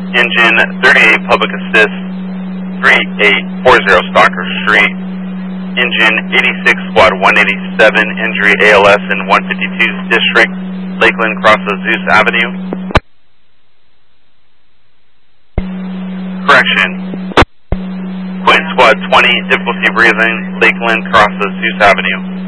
Engine 38 Public Assist 3840 Stalker Street. Engine 86 Squad 187 Injury ALS in 152's District. Lakeland crosses Zeus Avenue. Correction. Quentin Squad 20 Difficulty Breathing. Lakeland crosses Zeus Avenue.